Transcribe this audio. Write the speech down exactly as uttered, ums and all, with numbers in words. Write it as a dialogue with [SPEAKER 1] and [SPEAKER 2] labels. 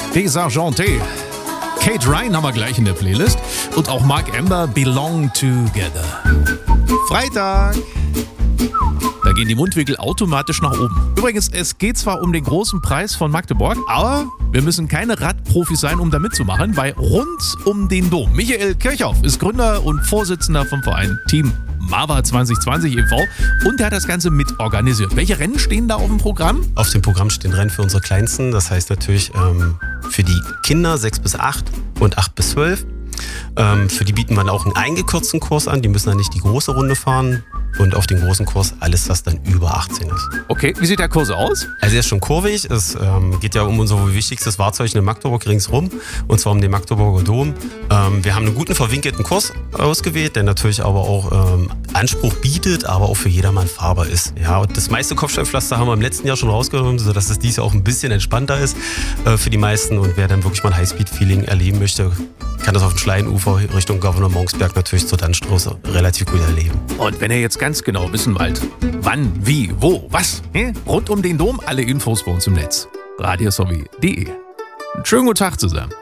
[SPEAKER 1] Desargentés. Kate Ryan haben wir gleich in der Playlist. Und auch Mark Amber, Belong Together. Freitag. Da gehen die Mundwinkel automatisch nach oben. Übrigens, es geht zwar um den großen Preis von Magdeburg, aber wir müssen keine Radprofis sein, um da mitzumachen, weil rund um den Dom. Michael Kirchhoff ist Gründer und Vorsitzender vom Verein Team Mava zwanzig zwanzig e V und der hat das Ganze mitorganisiert. Welche Rennen stehen da auf dem Programm?
[SPEAKER 2] Auf dem Programm stehen Rennen für unsere Kleinsten, das heißt natürlich ähm, für die Kinder sechs bis acht und acht bis zwölf. Ähm, für die bieten wir auch einen eingekürzten Kurs an, die müssen dann nicht die große Runde fahren. Und auf den großen Kurs alles, was dann über achtzehn ist.
[SPEAKER 1] Okay, wie sieht der Kurs aus?
[SPEAKER 2] Also er ist schon kurvig. Es ähm, geht ja um unser wichtigstes Wahrzeichen in Magdeburg ringsrum. Und zwar um den Magdeburger Dom. Ähm, wir haben einen guten verwinkelten Kurs ausgewählt, der natürlich aber auch ähm, Anspruch bietet, aber auch für jedermann fahrbar ist. Ja, und das meiste Kopfsteinpflaster haben wir im letzten Jahr schon rausgenommen, sodass es dieses Jahr auch ein bisschen entspannter ist äh, für die meisten. Und wer dann wirklich mal ein Highspeed-Feeling erleben möchte, kann das auf dem Schleienufer Richtung Governor Monksberg natürlich zur Dannstraße relativ gut erleben.
[SPEAKER 1] Und wenn ihr jetzt ganz genau wissen wollt, wann, wie, wo, was, hm? rund um den Dom, alle Infos bei uns im Netz. radiosowie punkt de. Schönen guten Tag zusammen.